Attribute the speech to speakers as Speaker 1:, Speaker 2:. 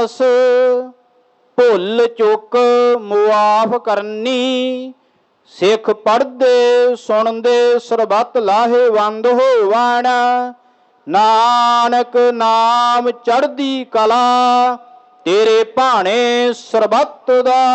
Speaker 1: ਭੁੱਲ ਚੁੱਕ ਮੁਆਫ ਕਰਨੀ। ਸਿੱਖ ਪੜ੍ਹਦੇ ਸੁਣਦੇ ਸਰਬੱਤ ਲਾਹੇਵੰਦ ਹੋਵਣ। ਨਾਨਕ ਨਾਮ ਚੜ੍ਹਦੀ ਕਲਾ ਤੇਰੇ ਭਾਣੇ ਸਰਬੱਤ ਦਾ।